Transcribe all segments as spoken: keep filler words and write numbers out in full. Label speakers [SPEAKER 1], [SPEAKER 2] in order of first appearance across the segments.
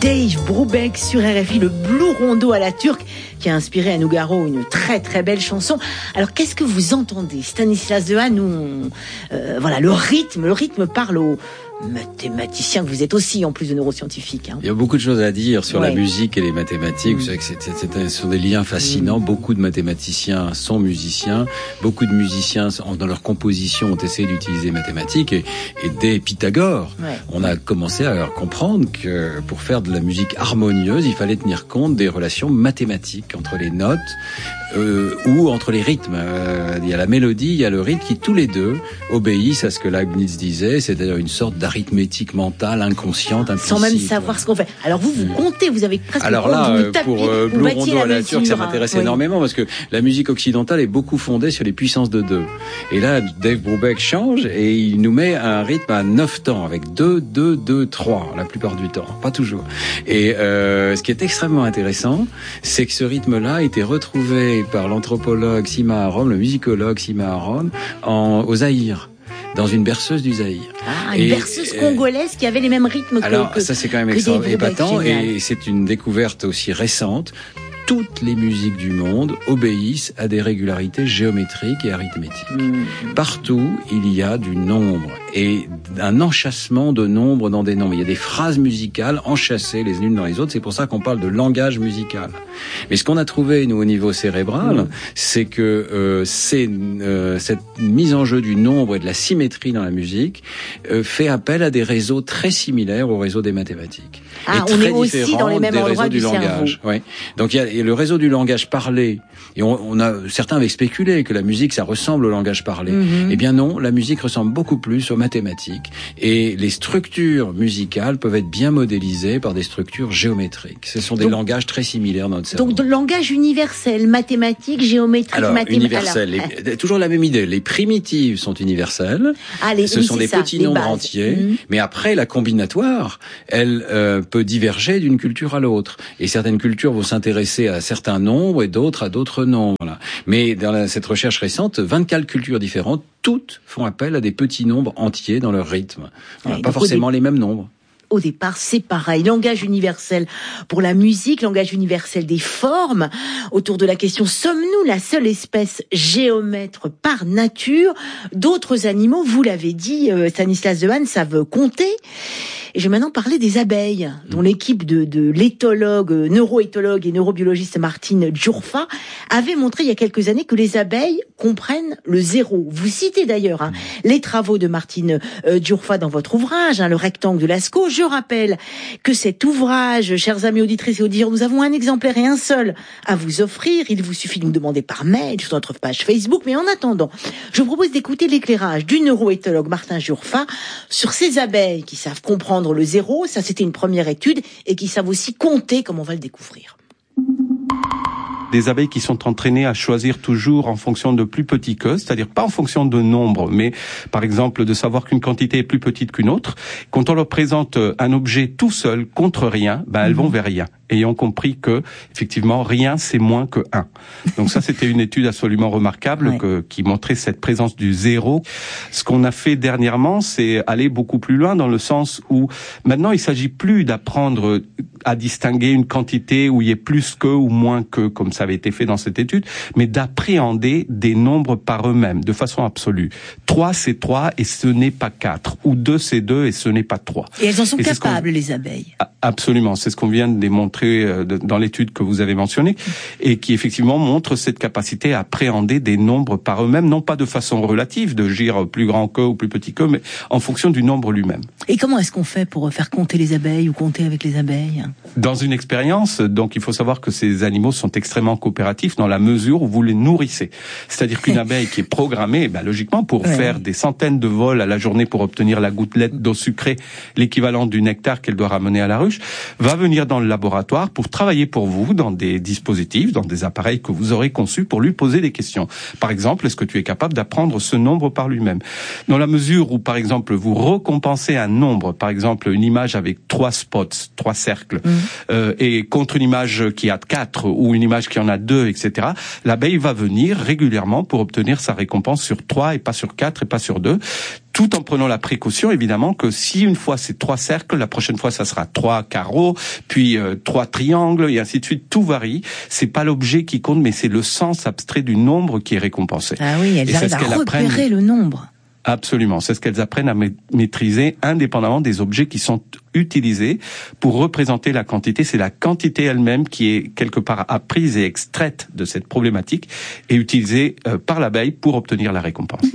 [SPEAKER 1] Dave Brubeck sur R F I, le Blue Rondo à la turque, qui a inspiré à Nougaro une très très belle chanson. Alors qu'est-ce que vous entendez, Stanislas Dehaene? Nous, euh, voilà, le rythme, le rythme parle aux mathématiciens que vous êtes aussi, en plus de neuroscientifique. Hein.
[SPEAKER 2] Il y a beaucoup de choses à dire sur ouais. la musique et les mathématiques.
[SPEAKER 1] Mmh.
[SPEAKER 2] Vous savez que c'est, c'est, c'est, ce sont des liens fascinants. Mmh. Beaucoup de mathématiciens sont musiciens. Beaucoup de musiciens, dans leur composition, ont essayé d'utiliser les mathématiques. Et, et dès Pythagore, ouais. on a commencé à comprendre que pour faire de la musique harmonieuse, il fallait tenir compte des relations mathématiques entre les notes euh, ou entre les rythmes. Euh, il y a la mélodie, il y a le rythme qui, tous les deux, obéissent à ce que Leibniz disait, c'est-à-dire une sorte d'arithmétique mentale, inconsciente, implicite.
[SPEAKER 1] Sans même savoir ce qu'on fait. Alors vous, vous comptez, vous avez presque...
[SPEAKER 2] Alors là, vous tapez, pour euh, Blue Rondo à la turque, ça m'intéresse oui. énormément parce que la musique occidentale est beaucoup fondée sur les puissances de deux. Et là, Dave Brubeck change et il nous met un rythme à neuf temps avec deux, deux, deux, trois la plupart du temps, pas toujours. Et euh, ce qui est extrêmement intéressant, c'est que ce rythme-là a été retrouvé par l'anthropologue Sima Aron, le musicologue Sima Aron, en, au Zaïre, dans une berceuse du Zaïre.
[SPEAKER 1] Ah, une et, berceuse congolaise qui avait les mêmes rythmes que...
[SPEAKER 2] Alors,
[SPEAKER 1] que,
[SPEAKER 2] ça c'est quand même extra épatant et c'est une découverte aussi récente. Toutes les musiques du monde obéissent à des régularités géométriques et arithmétiques. Mmh. Partout, il y a du nombre et un enchâssement de nombres dans des nombres. Il y a des phrases musicales enchâssées les unes dans les autres. C'est pour ça qu'on parle de langage musical. Mais ce qu'on a trouvé, nous, au niveau cérébral, mmh. c'est que euh, c'est, euh, cette mise en jeu du nombre et de la symétrie dans la musique euh, fait appel à des réseaux très similaires aux réseaux des mathématiques.
[SPEAKER 1] Ah, on est aussi dans les mêmes endroits du,
[SPEAKER 2] du langage. Oui. Donc il y a et le réseau du langage parlé, et on, on a certains avaient spéculé que la musique ça ressemble au langage parlé. Mm-hmm. Eh bien non, la musique ressemble beaucoup plus aux mathématiques. Et les structures musicales peuvent être bien modélisées par des structures géométriques. Ce sont des donc, langages très similaires dans notre cerveau.
[SPEAKER 1] Donc de langage universel, mathématique, géométrique,
[SPEAKER 2] Alors,
[SPEAKER 1] mathématique.
[SPEAKER 2] Universel. Alors, les, toujours la même idée. Les primitives sont universelles. Ah, les, Ce oui, sont des ça, petits nombres bases. entiers. Mm-hmm. Mais après, la combinatoire, elle euh, peut diverger d'une culture à l'autre. Et certaines cultures vont s'intéresser à certains nombres et d'autres à d'autres nombres. Voilà. Mais dans la, cette recherche récente, vingt-quatre cultures différentes, toutes font appel à des petits nombres entiers dans leur rythme. Voilà, pas forcément des... les mêmes nombres.
[SPEAKER 1] Au départ, c'est pareil. Langage universel pour la musique, langage universel des formes. Autour de la question, sommes-nous la seule espèce géomètre par nature? D'autres animaux, vous l'avez dit, euh, Stanislas Dehaene, savent compter. Et je vais maintenant parler des abeilles, dont l'équipe de, de l'éthologue, neuroéthologue et neurobiologiste Martine Djourfa avait montré il y a quelques années que les abeilles comprennent le zéro. Vous citez d'ailleurs hein, les travaux de Martine euh, Djourfa dans votre ouvrage, hein, le rectangle de Lascaux. Je rappelle que cet ouvrage, chers amis auditrices et auditeurs, nous avons un exemplaire et un seul à vous offrir. Il vous suffit de nous demander par mail sur notre page Facebook. Mais en attendant, je vous propose d'écouter l'éclairage du neuroéthologue Martine Djourfa sur ces abeilles qui savent comprendre le zéro, ça c'était une première étude, et qui savent aussi compter, comme on va le découvrir.
[SPEAKER 3] Des abeilles qui sont entraînées à choisir toujours en fonction de plus petits qu'eux, c'est-à-dire pas en fonction de nombre, mais par exemple de savoir qu'une quantité est plus petite qu'une autre. Quand on leur présente un objet tout seul contre rien, ben elles vont vers rien, ayant compris que effectivement rien c'est moins que un. Donc ça c'était une étude absolument remarquable ouais. que, qui montrait cette présence du zéro. Ce qu'on a fait dernièrement, c'est aller beaucoup plus loin dans le sens où maintenant il s'agit plus d'apprendre à distinguer une quantité où il y ait plus que ou moins que, comme ça avait été fait dans cette étude, mais d'appréhender des nombres par eux-mêmes, de façon absolue. trois, c'est trois et ce n'est pas quatre. Ou deux, c'est deux et ce n'est pas trois.
[SPEAKER 1] Et elles en sont et capables, les abeilles.
[SPEAKER 3] Absolument. C'est ce qu'on vient de démontrer dans l'étude que vous avez mentionnée et qui effectivement montre cette capacité à appréhender des nombres par eux-mêmes, non pas de façon relative, de dire plus grand que ou plus petit que, mais en fonction du nombre lui-même.
[SPEAKER 1] Et comment est-ce qu'on fait pour faire compter les abeilles ou compter avec les abeilles?
[SPEAKER 3] Dans une expérience, donc il faut savoir que ces animaux sont extrêmement coopératifs dans la mesure où vous les nourrissez. C'est-à-dire qu'une abeille qui est programmée, ben, logiquement, pour ouais. faire des centaines de vols à la journée pour obtenir la gouttelette d'eau sucrée, l'équivalent du nectar qu'elle doit ramener à la ruche, va venir dans le laboratoire pour travailler pour vous dans des dispositifs, dans des appareils que vous aurez conçus pour lui poser des questions. Par exemple, est-ce que tu es capable d'apprendre ce nombre par lui-même? Dans la mesure où, par exemple, vous récompensez un nombre, par exemple, une image avec trois spots, trois cercles, mmh. euh, et contre une image qui a quatre ou une image qui en a deux, et cetera, l'abeille va venir régulièrement pour obtenir sa récompense sur trois et pas sur quatre et pas sur deux. tout en prenant la précaution, évidemment, que si une fois c'est trois cercles, la prochaine fois ça sera trois carreaux, puis euh, trois triangles, et ainsi de suite. Tout varie. C'est pas l'objet qui compte, mais c'est le sens abstrait du nombre qui est récompensé.
[SPEAKER 1] Ah oui, elles arrivent à repérer apprennent... le nombre.
[SPEAKER 3] Absolument. C'est ce qu'elles apprennent à maîtriser indépendamment des objets qui sont utilisés pour représenter la quantité. C'est la quantité elle-même qui est quelque part apprise et extraite de cette problématique et utilisée euh, par l'abeille pour obtenir la récompense.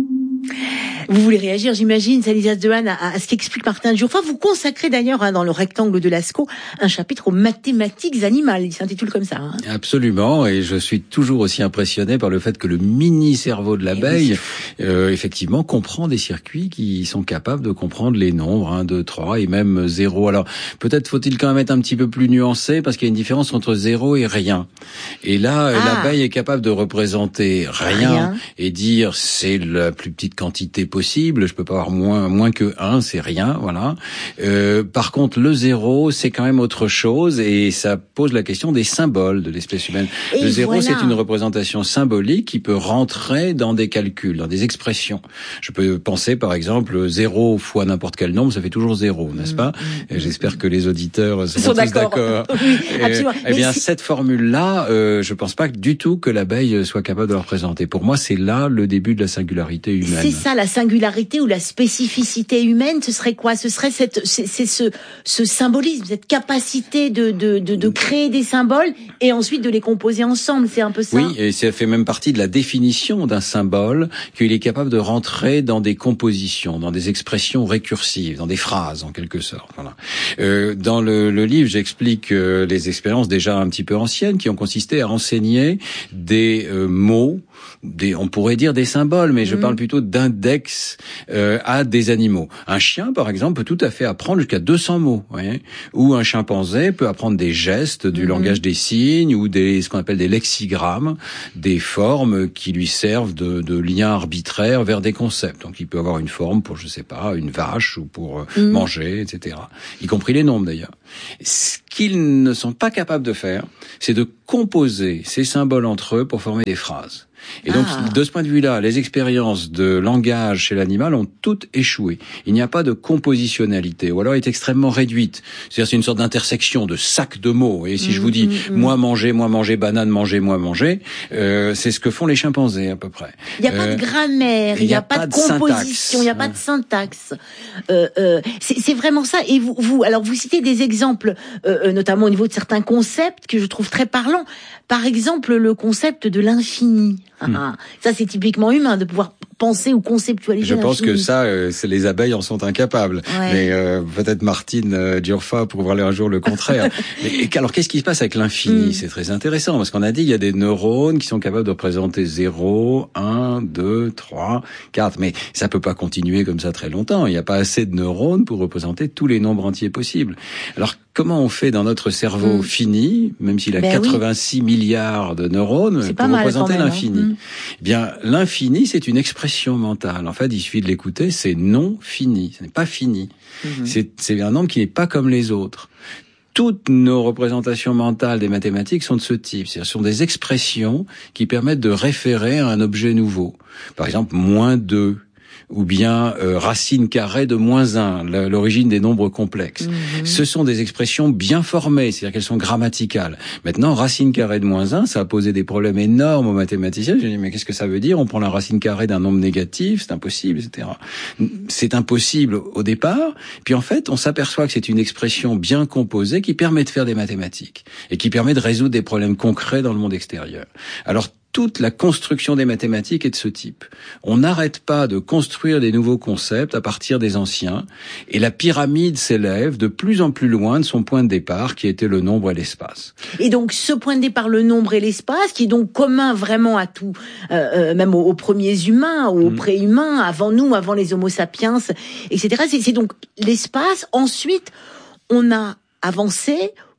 [SPEAKER 1] Vous voulez réagir, j'imagine, Salizas Dehaene, à, à ce qu'explique Martin Djurfa. Vous consacrez d'ailleurs, hein, dans le rectangle de Lascaux, un chapitre aux mathématiques animales. Il s'intitule comme ça. Hein.
[SPEAKER 2] Absolument, et je suis toujours aussi impressionné par le fait que le mini-cerveau de l'abeille, euh, effectivement, comprend des circuits qui sont capables de comprendre les nombres, un, deux, trois, et même zéro. Alors, peut-être faut-il quand même être un petit peu plus nuancé, parce qu'il y a une différence entre zéro et rien. Et là, ah. l'abeille est capable de représenter rien, rien. et dire c'est la plus petite quantité possible, je peux pas avoir moins moins que un, c'est rien, voilà. Euh, par contre, le zéro, c'est quand même autre chose et ça pose la question des symboles de l'espèce humaine. Et le zéro, voilà. c'est une représentation symbolique qui peut rentrer dans des calculs, dans des expressions. Je peux penser, par exemple, zéro fois n'importe quel nombre, ça fait toujours zéro, n'est-ce pas? Et j'espère que les auditeurs seront tous d'accord. d'accord.
[SPEAKER 1] Oui, absolument.
[SPEAKER 2] Eh bien, cette formule-là, euh, je pense pas du tout que l'abeille soit capable de la représenter. Pour moi, c'est là le début de la singularité humaine.
[SPEAKER 1] C'est ça, la singularité ou la spécificité humaine, ce serait quoi? Ce serait cette, c'est, c'est ce, ce symbolisme, cette capacité de, de, de, de créer des symboles et ensuite de les composer ensemble. C'est un peu ça?
[SPEAKER 2] Oui, et ça fait même partie de la définition d'un symbole, qu'il est capable de rentrer dans des compositions, dans des expressions récursives, dans des phrases, en quelque sorte. Voilà. Euh, dans le, le livre, j'explique euh, les expériences déjà un petit peu anciennes qui ont consisté à renseigner des euh, mots, des, on pourrait dire des symboles, mais je mmh. parle plutôt d'index euh, à des animaux. Un chien, par exemple, peut tout à fait apprendre jusqu'à deux cents mots, voyez, ou un chimpanzé peut apprendre des gestes, du mmh. langage des signes, ou des ce qu'on appelle des lexigrammes, des formes qui lui servent de, de lien arbitraire vers des concepts. Donc, il peut avoir une forme pour, je sais pas, une vache ou pour euh, mmh. manger, et cetera. Y compris les nombres, d'ailleurs. Ce qu'ils ne sont pas capables de faire, c'est de composer ces symboles entre eux pour former des phrases. Et donc, ah. de ce point de vue-là, les expériences de langage chez l'animal ont toutes échoué. Il n'y a pas de compositionnalité, ou alors elle est extrêmement réduite. C'est-à-dire, c'est une sorte d'intersection de sacs de mots. Et si mmh, je vous dis mmh, moi manger, moi manger, banane manger, moi manger, euh, c'est ce que font les chimpanzés à peu près.
[SPEAKER 1] Il n'y a euh, pas de grammaire, il n'y a, a pas, pas de composition, il n'y a pas de syntaxe. Euh, euh, c'est, c'est vraiment ça. Et vous, vous, alors vous citez des exemples, euh, notamment au niveau de certains concepts que je trouve très parlants. Par exemple, le concept de l'infini. Ah, ça, c'est typiquement humain de pouvoir penser ou conceptualiser.
[SPEAKER 2] Je pense
[SPEAKER 1] l'infini.
[SPEAKER 2] que ça, euh, c'est les abeilles en sont incapables. Ouais. Mais euh, peut-être Martine euh, Djurfa pourra un jour le contraire. Mais, alors, qu'est-ce qui se passe avec l'infini? mm. C'est très intéressant parce qu'on a dit il y a des neurones qui sont capables de représenter zéro, un, deux, trois, quatre. Mais ça peut pas continuer comme ça très longtemps. Il n'y a pas assez de neurones pour représenter tous les nombres entiers possibles. Alors, comment on fait dans notre cerveau mm. fini, même s'il a ben quatre-vingt-six oui. milliards de neurones,
[SPEAKER 1] c'est
[SPEAKER 2] pour représenter même, l'infini?
[SPEAKER 1] Hein.
[SPEAKER 2] Eh bien, l'infini, c'est une expression mentale. En fait, il suffit de l'écouter, c'est non fini. Ce n'est pas fini. Mm-hmm. C'est, c'est un nombre qui n'est pas comme les autres. Toutes nos représentations mentales des mathématiques sont de ce type. C'est-à-dire, ce sont des expressions qui permettent de référer à un objet nouveau. Par exemple, moins deux. Ou bien euh, racine carrée de moins un, l'origine des nombres complexes. Mmh. Ce sont des expressions bien formées, c'est-à-dire qu'elles sont grammaticales. Maintenant, racine carrée de moins un, ça a posé des problèmes énormes aux mathématiciens. Je dis, mais qu'est-ce que ça veut dire? On prend la racine carrée d'un nombre négatif, c'est impossible, et cetera. C'est impossible au départ. Puis en fait, on s'aperçoit que c'est une expression bien composée qui permet de faire des mathématiques et qui permet de résoudre des problèmes concrets dans le monde extérieur. Alors, toute la construction des mathématiques est de ce type. On n'arrête pas de construire des nouveaux concepts à partir des anciens, et la pyramide s'élève de plus en plus loin de son point de départ, qui était le nombre et l'espace.
[SPEAKER 1] Et donc, ce point de départ, le nombre et l'espace, qui est donc commun vraiment à tout, euh, même aux, aux premiers humains, aux mmh. pré-humains, avant nous, avant les Homo sapiens, et cetera. C'est, c'est donc l'espace. Ensuite, on a avancé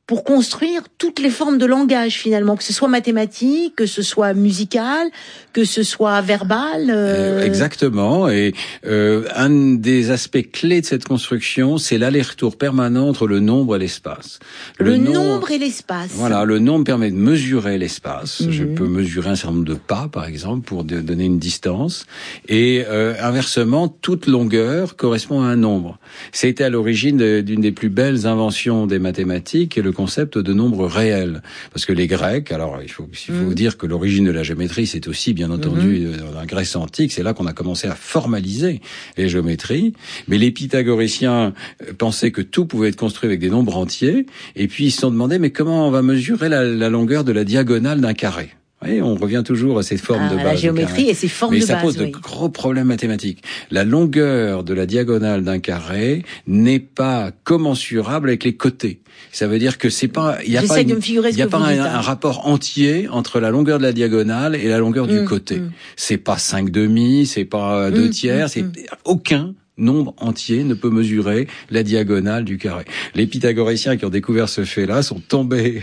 [SPEAKER 1] pour construire toutes les formes de langage finalement, que ce soit mathématique, que ce soit musical, que ce soit verbal. Euh...
[SPEAKER 2] Exactement. Et euh, un des aspects clés de cette construction, c'est l'aller-retour permanent entre le nombre et l'espace.
[SPEAKER 1] Le, le nombre, nombre et l'espace.
[SPEAKER 2] Voilà, le nombre permet de mesurer l'espace. Mmh. Je peux mesurer un certain nombre de pas, par exemple, pour de, donner une distance. Et euh, inversement, toute longueur correspond à un nombre. C'était à l'origine de, d'une des plus belles inventions des mathématiques, et le concept de nombre réel. Parce que les Grecs, alors il faut, il faut mmh. dire que l'origine de la géométrie, c'est aussi bien entendu mmh. dans la Grèce antique, c'est là qu'on a commencé à formaliser les géométries. Mais les pythagoriciens pensaient que tout pouvait être construit avec des nombres entiers, et puis ils se sont demandé, mais comment on va mesurer la, la longueur de la diagonale d'un carré? Oui, on revient toujours à ces formes
[SPEAKER 1] ah,
[SPEAKER 2] de base.
[SPEAKER 1] La géométrie et ces formes
[SPEAKER 2] Mais
[SPEAKER 1] de base.
[SPEAKER 2] Mais ça pose
[SPEAKER 1] oui.
[SPEAKER 2] de gros problèmes mathématiques. La longueur de la diagonale d'un carré n'est pas commensurable avec les côtés. Ça veut dire que c'est pas, il y a
[SPEAKER 1] J'essaie
[SPEAKER 2] pas, une,
[SPEAKER 1] de me figurer ce
[SPEAKER 2] y a
[SPEAKER 1] que
[SPEAKER 2] pas
[SPEAKER 1] vous
[SPEAKER 2] un,
[SPEAKER 1] dites,
[SPEAKER 2] un rapport entier entre la longueur de la diagonale et la longueur
[SPEAKER 1] mmh,
[SPEAKER 2] du côté.
[SPEAKER 1] Mmh.
[SPEAKER 2] C'est pas cinq demi, c'est pas deux mmh, tiers, mmh, c'est mmh. aucun nombre entier ne peut mesurer la diagonale du carré. Les pythagoriciens qui ont découvert ce fait-là sont tombés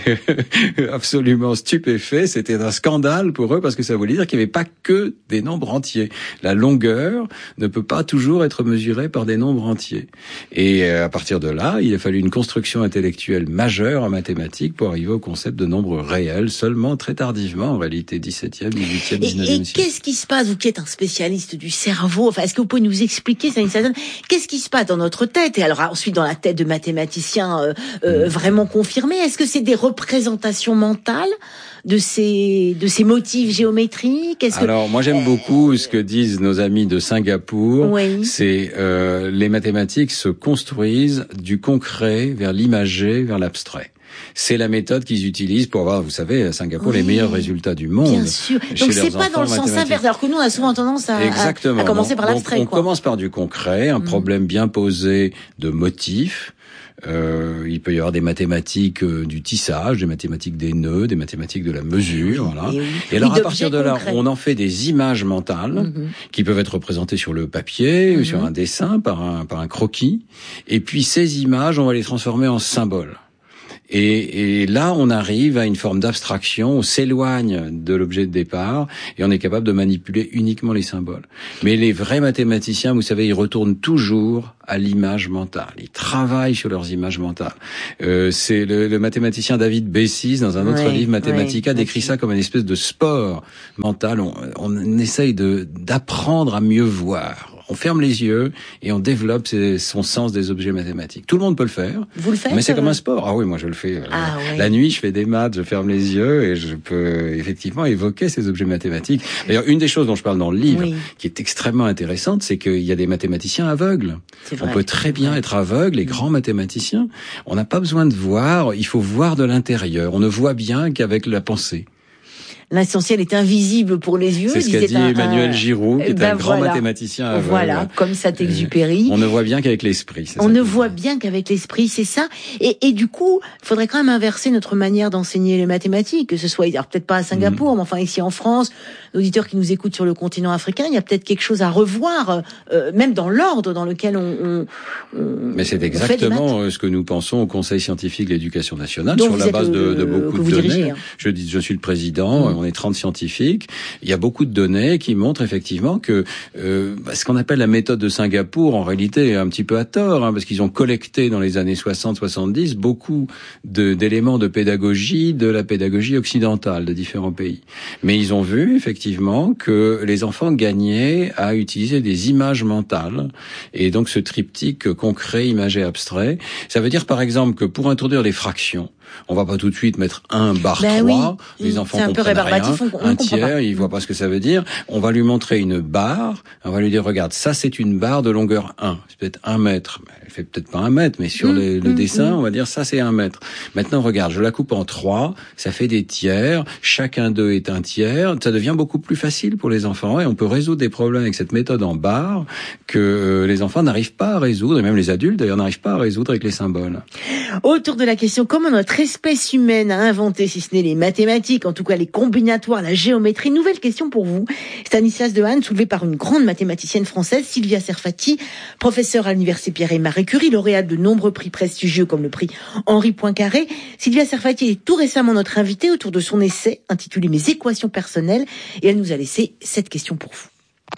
[SPEAKER 2] absolument stupéfaits. C'était un scandale pour eux parce que ça voulait dire qu'il n'y avait pas que des nombres entiers. La longueur ne peut pas toujours être mesurée par des nombres entiers. Et à partir de là, il a fallu une construction intellectuelle majeure en mathématiques pour arriver au concept de nombre réel, seulement très tardivement, en réalité, dix-septième, dix-huitième, dix-neuvième siècle.
[SPEAKER 1] Et qu'est-ce qui se passe, vous qui êtes un spécialiste du cerveau, enfin, est-ce que vous pouvez nous expliquer ça? Qu'est-ce qui se passe dans notre tête? Et alors ensuite dans la tête de mathématiciens euh, euh, vraiment confirmés. Est-ce que c'est des représentations mentales de ces de ces motifs géométriques? Est-ce
[SPEAKER 2] Alors
[SPEAKER 1] que...
[SPEAKER 2] moi j'aime beaucoup ce que disent nos amis de Singapour.
[SPEAKER 1] Oui.
[SPEAKER 2] C'est euh, les mathématiques se construisent du concret vers l'imagé, vers l'abstrait. C'est la méthode qu'ils utilisent pour avoir, vous savez, à Singapour, oui, les meilleurs résultats du monde.
[SPEAKER 1] Bien sûr. Donc c'est pas dans le sens inverse, alors que nous on a souvent tendance à,
[SPEAKER 2] Exactement.
[SPEAKER 1] à, à commencer
[SPEAKER 2] donc,
[SPEAKER 1] par l'abstrait.
[SPEAKER 2] On
[SPEAKER 1] quoi.
[SPEAKER 2] commence par du concret, un mmh. problème bien posé de motifs. Euh, il peut y avoir des mathématiques euh, du tissage, des mathématiques des nœuds, des mathématiques de la mesure, voilà. Et, oui. et alors, oui, à partir de là, concret. On en fait des images mentales mmh. qui peuvent être représentées sur le papier, mmh. sur un dessin, par un, par un croquis. Et puis, ces images, on va les transformer en symboles. Et, et là, on arrive à une forme d'abstraction, on s'éloigne de l'objet de départ et on est capable de manipuler uniquement les symboles. Mais les vrais mathématiciens, vous savez, ils retournent toujours à l'image mentale. Ils travaillent sur leurs images mentales. Euh, c'est le, le mathématicien David Bessis, dans un autre oui, livre, Mathematica, oui, décrit ça comme une espèce de sport mental. On, on essaye de d'apprendre à mieux voir. On ferme les yeux et on développe ses, son sens des objets mathématiques. Tout le monde peut le faire.
[SPEAKER 1] Vous le faites?
[SPEAKER 2] Mais c'est comme un sport. Ah oui, moi je le fais.
[SPEAKER 1] Ah,
[SPEAKER 2] la,
[SPEAKER 1] oui.
[SPEAKER 2] la nuit, je fais des maths, je ferme les yeux et je peux effectivement évoquer ces objets mathématiques. D'ailleurs, une des choses dont je parle dans le livre, oui. qui est extrêmement intéressante, c'est qu'il y a des mathématiciens aveugles.
[SPEAKER 1] C'est vrai.
[SPEAKER 2] On peut très bien être aveugle, les grands mathématiciens. On n'a pas besoin de voir, il faut voir de l'intérieur. On ne voit bien qu'avec la pensée.
[SPEAKER 1] L'essentiel est invisible pour les yeux.
[SPEAKER 2] C'est ce qu'a dit un, Emmanuel Giroud, qui est ben un grand voilà. mathématicien aveugle.
[SPEAKER 1] Voilà, comme Saint-Exupéry.
[SPEAKER 2] On ne voit bien qu'avec l'esprit.
[SPEAKER 1] On ne voit bien qu'avec l'esprit, c'est ça. Et, et du coup, il faudrait quand même inverser notre manière d'enseigner les mathématiques, que ce soit, alors peut-être pas à Singapour, mmh. mais enfin ici en France, l'auditeurs qui nous écoutent sur le continent africain, il y a peut-être quelque chose à revoir, euh, même dans l'ordre dans lequel on, on, on
[SPEAKER 2] Mais c'est exactement ce que nous pensons au Conseil scientifique de l'éducation nationale,
[SPEAKER 1] donc
[SPEAKER 2] sur la base
[SPEAKER 1] le,
[SPEAKER 2] de, de beaucoup de données.
[SPEAKER 1] Dirigez, hein.
[SPEAKER 2] Je dis, je suis le président. Mmh. On est trente scientifiques. Il y a beaucoup de données qui montrent effectivement que euh, ce qu'on appelle la méthode de Singapour, en réalité, est un petit peu à tort, hein, parce qu'ils ont collecté dans les années soixante soixante-dix beaucoup de, d'éléments de pédagogie de la pédagogie occidentale de différents pays. Mais ils ont vu effectivement que les enfants gagnaient à utiliser des images mentales, et donc ce triptyque concret, imagé, abstrait. Ça veut dire par exemple que pour introduire les fractions, on va pas tout de suite mettre un bar
[SPEAKER 1] ben
[SPEAKER 2] trois,
[SPEAKER 1] oui,
[SPEAKER 2] les enfants
[SPEAKER 1] c'est un
[SPEAKER 2] comprennent
[SPEAKER 1] peu
[SPEAKER 2] rien,
[SPEAKER 1] on, on
[SPEAKER 2] un tiers, ils voient pas ce que ça veut dire. On va lui montrer une barre, on va lui dire, regarde, ça c'est une barre de longueur un, c'est peut-être un mètre, elle fait peut-être pas un mètre, mais sur mmh, le, le mmh, dessin, mmh. on va dire, ça c'est un mètre. Maintenant, regarde, je la coupe en trois, ça fait des tiers, chacun d'eux est un tiers, ça devient beaucoup plus facile pour les enfants, et on peut résoudre des problèmes avec cette méthode en barre que les enfants n'arrivent pas à résoudre, et même les adultes d'ailleurs n'arrivent pas à résoudre avec les symboles.
[SPEAKER 1] Autour de la question, comment notre espèce humaine a inventé, si ce n'est les mathématiques, en tout cas les combinaisons combinatoire, la géométrie. Nouvelle question pour vous, Stanislas Dehaene, soulevée par une grande mathématicienne française, Sylvia Serfati, professeure à l'université Pierre et Marie Curie, lauréate de nombreux prix prestigieux comme le prix Henri Poincaré. Sylvia Serfati est tout récemment notre invitée autour de son essai intitulé Mes équations personnelles, et elle nous a laissé cette question pour vous.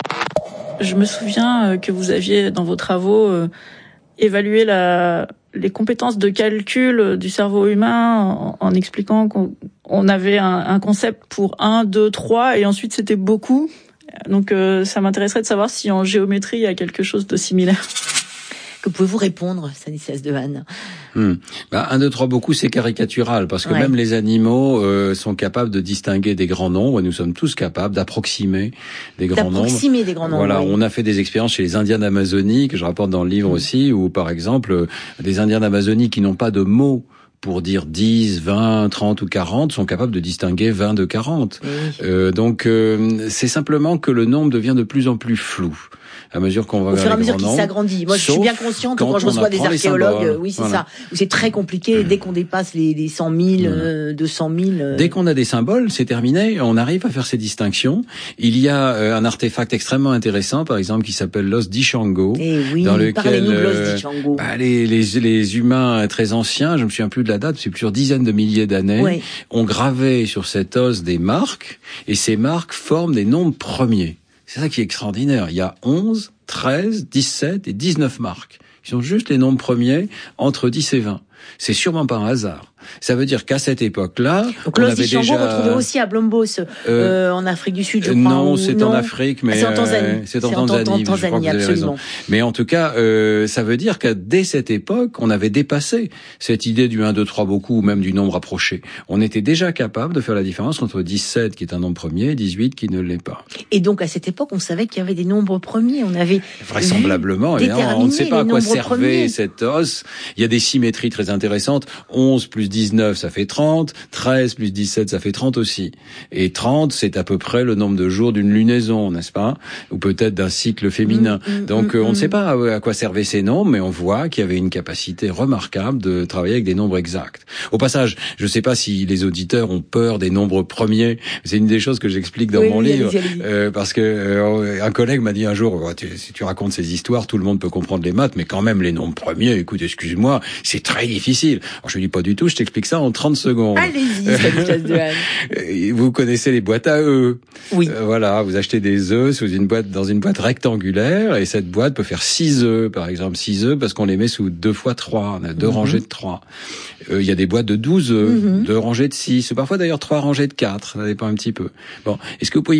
[SPEAKER 4] Je me souviens que vous aviez dans vos travaux euh, évalué la, les compétences de calcul du cerveau humain en, en expliquant qu'on on avait un, un concept pour un, deux, trois et ensuite c'était beaucoup. Donc euh, ça m'intéresserait de savoir si en géométrie il y a quelque chose de similaire.
[SPEAKER 1] Que pouvez-vous répondre, Stanislas Dehaene?
[SPEAKER 2] Hmm. Bah, un, deux, trois, beaucoup, c'est caricatural, parce que ouais. même les animaux euh, sont capables de distinguer des grands nombres, et nous sommes tous capables d'approximer des grands nombres.
[SPEAKER 1] D'approximer des grands nombres,
[SPEAKER 2] Voilà,
[SPEAKER 1] oui.
[SPEAKER 2] On a fait des expériences chez les Indiens d'Amazonie, que je rapporte dans le livre mmh. aussi, où par exemple, euh, des Indiens d'Amazonie qui n'ont pas de mots pour dire dix, vingt, trente ou quarante, sont capables de distinguer vingt de quarante. Oui. Euh, donc, euh, c'est simplement que le nombre devient de plus en plus flou. À mesure qu'on va
[SPEAKER 1] au fur et à mesure qu'il s'agrandit. Moi, je suis bien consciente que quand, quand je reçois des archéologues, oui, c'est voilà. ça, où c'est très compliqué mmh. dès qu'on dépasse les, les cent mille, mmh. euh, deux cent mille. Euh...
[SPEAKER 2] Dès qu'on a des symboles, c'est terminé. On arrive à faire ces distinctions. Il y a euh, un artefact extrêmement intéressant, par exemple, qui s'appelle l'os d'Ishango,
[SPEAKER 1] eh oui,
[SPEAKER 2] dans lequel
[SPEAKER 1] euh,
[SPEAKER 2] bah, les, les, les humains très anciens, je me souviens plus de la date, c'est plusieurs dizaines de milliers d'années, oui. ont gravé sur cet os des marques, et ces marques forment des nombres premiers. C'est ça qui est extraordinaire. Il y a onze, treize, dix-sept et dix-neuf marques. Ils sont juste les nombres premiers entre dix et vingt. C'est sûrement pas un hasard. Ça veut dire qu'à cette époque-là,
[SPEAKER 1] donc, on avait déjà retrouvé aussi à Blombos, euh, euh, en Afrique du Sud, je crois.
[SPEAKER 2] Non,
[SPEAKER 1] ou...
[SPEAKER 2] c'est
[SPEAKER 1] non.
[SPEAKER 2] en Afrique, mais
[SPEAKER 1] c'est en Tanzanie.
[SPEAKER 2] Euh, c'est en c'est Tanzanie. En Tanzanie, je crois que vous avez raison. Mais en tout cas, euh, ça veut dire qu'à dès cette époque, on avait dépassé cette idée du un, deux, trois beaucoup, ou même du nombre approché. On était déjà capable de faire la différence entre dix-sept, qui est un nombre premier, et dix-huit, qui ne l'est pas.
[SPEAKER 1] Et donc, à cette époque, on savait qu'il y avait des nombres premiers. On avait
[SPEAKER 2] vraisemblablement, et on ne sait pas à quoi servait premiers. cet os. Il y a des symétries très intéressantes. onze plus dix-neuf, ça fait trente, treize plus dix-sept, ça fait trente aussi. Et trente, c'est à peu près le nombre de jours d'une lunaison, n'est-ce pas? Ou peut-être d'un cycle féminin. Mmh, mmh, Donc, mmh, on mmh. ne sait pas à quoi servaient ces nombres, mais on voit qu'il y avait une capacité remarquable de travailler avec des nombres exacts. Au passage, je ne sais pas si les auditeurs ont peur des nombres premiers. C'est une des choses que j'explique dans
[SPEAKER 1] oui,
[SPEAKER 2] mon
[SPEAKER 1] oui,
[SPEAKER 2] livre.
[SPEAKER 1] allez-y, allez-y.
[SPEAKER 2] Euh, parce que euh, un collègue m'a dit un jour, oh, tu, si tu racontes ces histoires, tout le monde peut comprendre les maths, mais quand même, les nombres premiers, écoute, excuse-moi, c'est très difficile. Alors, je lui dis pas du tout, je t'explique ça en trente secondes.
[SPEAKER 1] Allez-y, Stanislas Dehaene.
[SPEAKER 2] Vous connaissez les boîtes à œufs.
[SPEAKER 1] Oui.
[SPEAKER 2] Euh, voilà, vous achetez des œufs sous une boîte, dans une boîte rectangulaire, et cette boîte peut faire six œufs, par exemple, six œufs, parce qu'on les met sous deux fois trois. On a deux mm-hmm. rangées de trois. Il euh, y a des boîtes de douze œufs, mm-hmm. deux rangées de six, ou parfois d'ailleurs trois rangées de quatre. Ça dépend un petit peu. Bon. Est-ce que vous pouvez